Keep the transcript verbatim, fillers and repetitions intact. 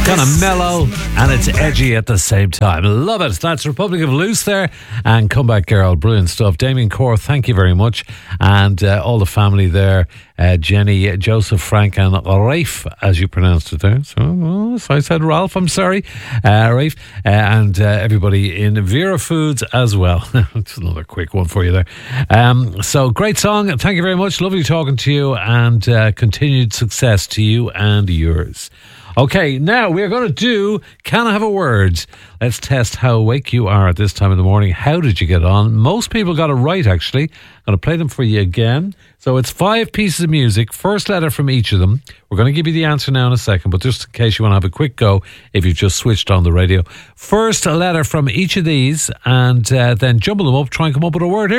kind of mellow and it's edgy at the same time. Love it. That's Republic of Loose there and Comeback Girl. Brilliant stuff. Damien Core, thank you very much. And uh, all the family there, uh, Jenny, Joseph, Frank and Rafe, as you pronounced it there. So, oh, so I said Ralph, I'm sorry. Uh, Rafe. Uh, and uh, everybody in Vera Foods as well. It's another quick one for you there. Um, so great song. Thank you very much. Lovely talking to you and uh, continued success to you and yours. Okay, now we're going to do Can I Have a Word? Let's test how awake you are at this time of the morning. How did you get on? Most people got it right, actually. I'm going to play them for you again. So it's five pieces of music, first letter from each of them. We're going to give you the answer now in a second, but just in case you want to have a quick go, if you've just switched on the radio. First letter from each of these, and uh, then jumble them up, try and come up with a word. Here